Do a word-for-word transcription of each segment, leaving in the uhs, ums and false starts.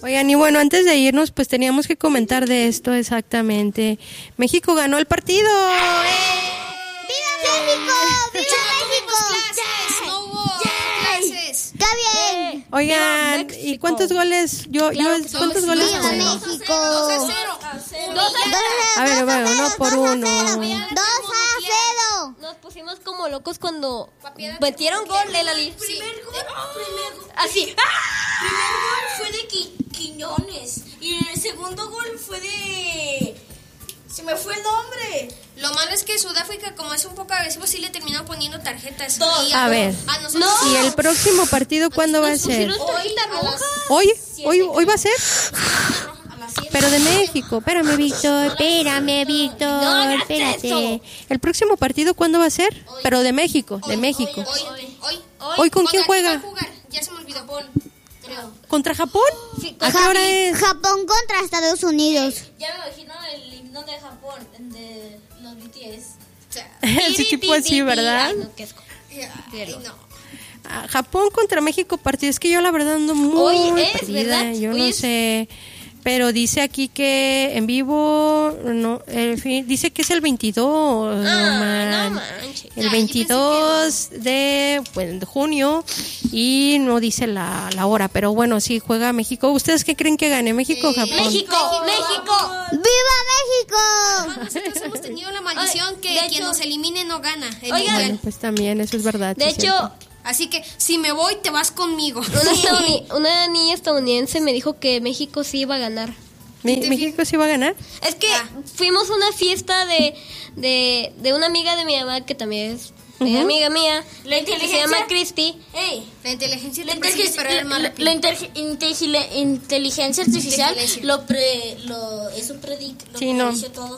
Oigan, y bueno, antes de irnos, pues teníamos que comentar de esto exactamente. México ganó el partido. ¡Eh! ¡Viva México! ¡Viva México! Clases, no hubo clases. ¡Está bien! Oigan, ¿y cuántos goles? Yo, Claro yo, que ¿cuántos sí. goles? ¡Viva fueron? México! dos a cero. Dos a A ver, bueno, no por uno. ¡Dos a cero! Nos pusimos como locos cuando metieron gol en la lista. Primer gol, primer gol. Así. Primer gol fue de Qui- Quiñones y el segundo gol fue de... Se me fue el nombre. Lo malo es que Sudáfrica, como es un poco agresivo, sí le terminó poniendo tarjetas. Dos. Y A ver. A nosotros. ¿Y el próximo partido cuándo va a ser? Pusieron tarjeta roja. ¿Hoy? ¿Hoy, hoy va a ser? A las siete. Pero de México. Espérame, Víctor. Espérame, Víctor. Espérate. ¿El próximo partido cuándo va a ser? Pero de México, de México. Hoy, hoy, hoy. ¿Hoy con quién ¿Contra juega? va a jugar? Ya se me olvidó. Japón, creo. ¿Contra Japón? Sí, ¿A qué hora es? Japón contra Estados Unidos. Ya me imagino el himno de Japón, de los B T S. O sea, Ese tipo así, ¿verdad? Ay, no, qué asco. ay, no. Ah, Japón contra México partido. Es que yo la verdad ando muy Hoy es, perdida. ¿verdad? Yo Hoy no es. sé. Pero dice aquí que en vivo, no, el fin- dice que es el veintidós. no Ah, man. no manches. El veintidós de, pues, de junio y no dice la, la hora, pero bueno, sí juega México. ¿Ustedes qué creen que gane, México o Japón? México, México. ¡Viva México! Nosotros hemos tenido la maldición que de quien hecho- nos elimine no gana el Oigan. mundial. Bueno, pues también, eso es verdad. De sí, hecho, cierto. Así que si me voy, te vas conmigo. una, estadouni- una niña estadounidense me dijo que México sí iba a ganar. ¿Me- ¿México sí va a ganar? Es que Ah. fuimos a una fiesta de, de, de una amiga de mi mamá que también es eh, Ujú. amiga mía, La que se inteligencia- llama Cristi. ¡Ey! La inteligencia La, te persigue, inteligencia- pero eres más la- rápido. la inter- inteligencia- inteligencia artificial Inteligencia. lo pre, lo, eso predica, lo Sí, no. predice todo.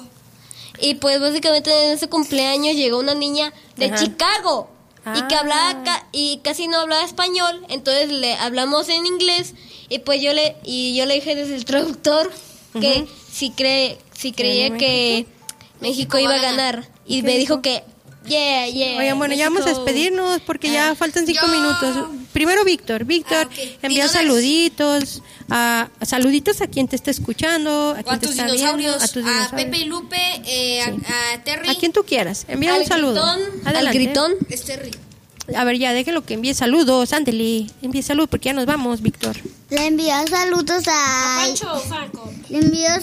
Y pues básicamente en ese cumpleaños llegó una niña de Ajá. Chicago y que Ah. hablaba ca- y casi no hablaba español, entonces le hablamos en inglés y pues yo le y yo le dije desde el traductor que Ujú. si cree si creía ganó que México iba a ganar y me dijo que yeah, yeah. Oigan, bueno, ya vamos a México- despedirnos porque ya faltan cinco yo- minutos. Primero Víctor. Víctor Ah, ok. envía Dinodes. saluditos. A, saluditos a quien te está escuchando, a O quien a te tus está dinosaurios, viendo, a tus a dinosaurios. Pepe y Lupe, eh, Sí. a, a Terry. A quien tú quieras. Envía al un saludo. gritón, al Adelante. gritón. Es Terry. A ver, ya, déjelo que envíe saludos. Ándele, envíe saludos porque ya nos vamos, Víctor. Le envío saludos a... Pancho Franco. Le envío